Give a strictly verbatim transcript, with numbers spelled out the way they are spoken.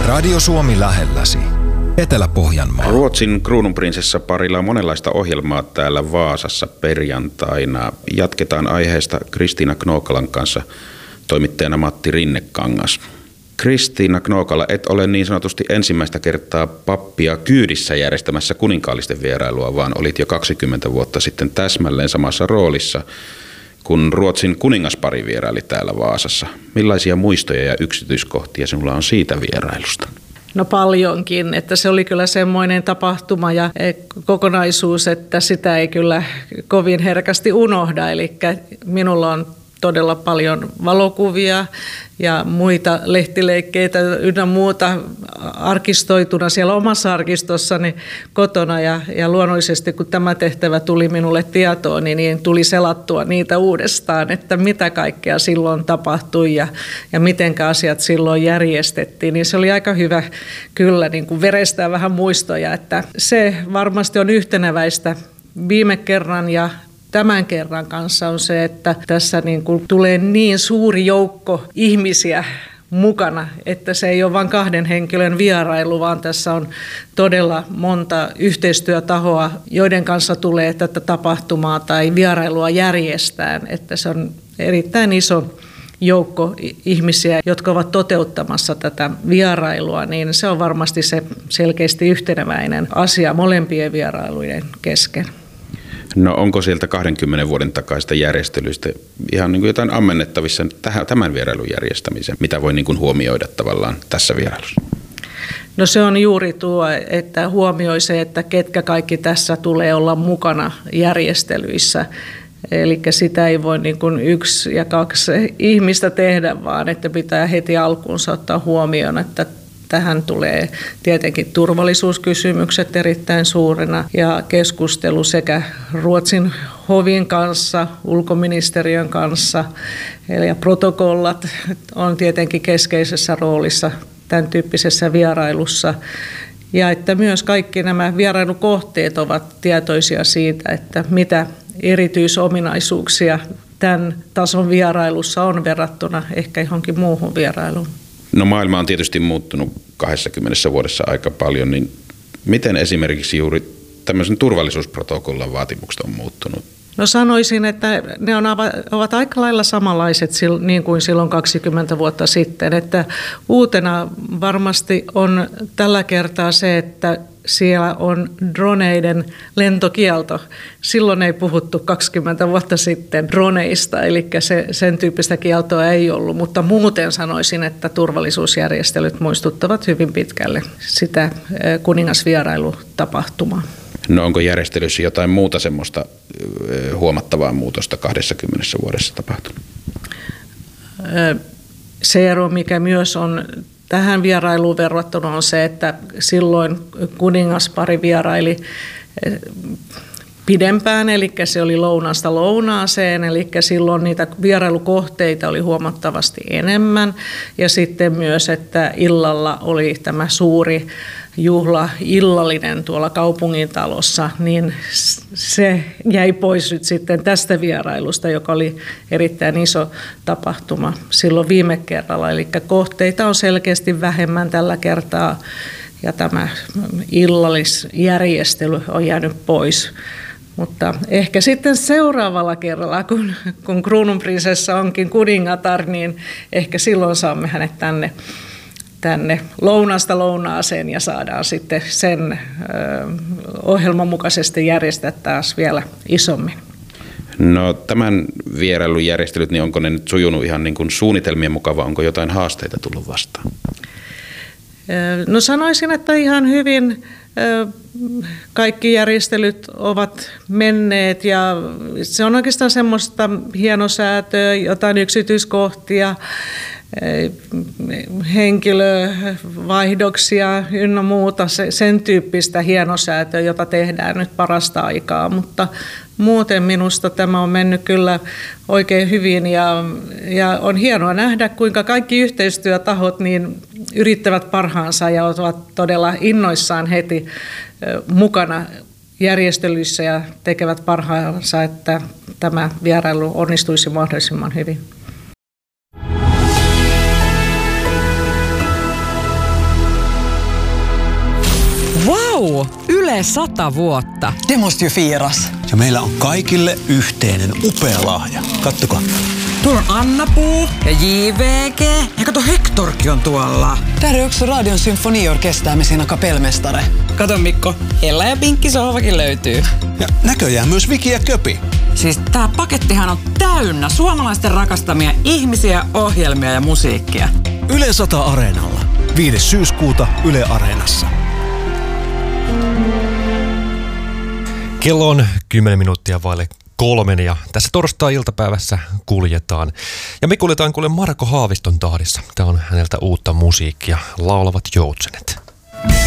Radio Suomi lähelläsi. Etelä-Pohjanmaa. Ruotsin kruununprinsessa parilla on monenlaista ohjelmaa täällä Vaasassa perjantaina. Jatketaan aiheesta Kristiina Knookalan kanssa, toimittajana Matti Rinnekangas. Kristiina Knookala, et ole niin sanotusti ensimmäistä kertaa pappia kyydissä järjestämässä kuninkaallisten vierailua, vaan olit jo kaksikymmentä vuotta sitten täsmälleen samassa roolissa, kun Ruotsin kuningaspari vieraili täällä Vaasassa. Millaisia muistoja ja yksityiskohtia sinulla on siitä vierailusta? No paljonkin, että se oli kyllä semmoinen tapahtuma ja kokonaisuus, että sitä ei kyllä kovin herkästi unohda. Eli minulla on todella paljon valokuvia ja muita lehtileikkeitä ynnä muuta arkistoituna siellä omassa arkistossani kotona. Ja, ja luonnollisesti kun tämä tehtävä tuli minulle tietoon, niin, niin tuli selattua niitä uudestaan, että mitä kaikkea silloin tapahtui ja, ja mitenkä asiat silloin järjestettiin. Niin se oli aika hyvä kyllä niin kuin verestää vähän muistoja, että se varmasti on yhteneväistä viime kerran ja tämän kerran kanssa on se, että tässä niin kuin tulee niin suuri joukko ihmisiä mukana, että se ei ole vain kahden henkilön vierailu, vaan tässä on todella monta yhteistyötahoa, joiden kanssa tulee tätä tapahtumaa tai vierailua järjestään, että se on erittäin iso joukko ihmisiä, jotka ovat toteuttamassa tätä vierailua, niin se on varmasti se selkeästi yhteneväinen asia molempien vierailujen kesken. No onko sieltä kahdenkymmenen vuoden takaista järjestelyistä ihan niin kuin jotain ammennettavissa tämän vierailun järjestämiseen? Mitä voi niin kuin huomioida tavallaan tässä vierailussa? No se on juuri tuo, että huomioi se, että ketkä kaikki tässä tulee olla mukana järjestelyissä. Eli sitä ei voi niin kuin yksi ja kaksi ihmistä tehdä, vaan että pitää heti alkuunsa ottaa huomioon, että tähän tulee tietenkin turvallisuuskysymykset erittäin suurena ja keskustelu sekä Ruotsin hovin kanssa, ulkoministeriön kanssa. Eli protokollat on tietenkin keskeisessä roolissa tämän tyyppisessä vierailussa. Ja että myös kaikki nämä vierailukohteet ovat tietoisia siitä, että mitä erityisominaisuuksia tämän tason vierailussa on verrattuna ehkä johonkin muuhun vierailuun. No maailma on tietysti muuttunut kaksikymmentä vuodessa aika paljon, niin miten esimerkiksi juuri tämmöisen turvallisuusprotokollan vaatimukset on muuttunut? No sanoisin, että ne on, ovat aika lailla samanlaiset niin kuin silloin kaksikymmentä vuotta sitten, että uutena varmasti on tällä kertaa se, että siellä on droneiden lentokielto. Silloin ei puhuttu kaksikymmentä vuotta sitten droneista, eli se, sen tyyppistä kieltoa ei ollut, mutta muuten sanoisin, että turvallisuusjärjestelyt muistuttavat hyvin pitkälle sitä kuningasvierailutapahtumaa. No onko järjestelyissä jotain muuta semmoista huomattavaa muutosta kaksikymmentä vuodessa tapahtunut? Se ero, mikä myös on tähän vierailuun verrattuna, on se, että silloin kuningaspari vieraili pidempään, eli se oli lounasta lounaaseen, eli silloin niitä vierailukohteita oli huomattavasti enemmän. Ja sitten myös, että illalla oli tämä suuri juhla illallinen tuolla kaupungintalossa, niin se jäi pois nyt sitten tästä vierailusta, joka oli erittäin iso tapahtuma silloin viime kerralla. Eli kohteita on selkeästi vähemmän tällä kertaa ja tämä illallisjärjestely on jäänyt pois. Mutta ehkä sitten seuraavalla kerralla, kun, kun kruununprinsessa onkin kuningatar, niin ehkä silloin saamme hänet tänne, tänne lounasta lounaaseen ja saadaan sitten sen ö, ohjelman mukaisesti järjestää taas vielä isommin. No tämän vierailun järjestelyt, niin onko ne nyt sujunut ihan niin kuin suunnitelmien mukaan vai onko jotain haasteita tullut vastaan? No sanoisin, että ihan hyvin kaikki järjestelyt ovat menneet ja se on oikeastaan semmoista hienosäätöä, jotain yksityiskohtia, henkilövaihdoksia ynnä muuta, sen tyyppistä hienosäätöä, jota tehdään nyt parasta aikaa, mutta muuten minusta tämä on mennyt kyllä oikein hyvin ja, ja on hienoa nähdä, kuinka kaikki yhteistyötahot niin yrittävät parhaansa ja ovat todella innoissaan heti mukana järjestelyissä ja tekevät parhaansa, että tämä vierailu onnistuisi mahdollisimman hyvin. Vau! Yle sata vuotta. Det måste ju firas. Ja meillä on kaikille yhteinen upea lahja. Kattokaa. Tuolla on Anna-Puu ja J V G. Ja kato, Hektorkin on tuolla. Där är också Radion symfoniorkester med sina kapellmästare. Kato Mikko, Ella ja Pinkki sohvakin löytyy. Ja näköjään myös Viki ja Köpi. Siis tää pakettihan on täynnä suomalaisten rakastamia ihmisiä, ohjelmia ja musiikkia. Yle sata Areenalla. viides syyskuuta Yle Areenassa. Kello on kymmenen minuuttia vaille kolmen ja tässä torstai-iltapäivässä kuljetaan. Ja me kuljetaan kuule Marko Haaviston tahdissa. Tämä on häneltä uutta musiikkia, Laulavat joutsenet.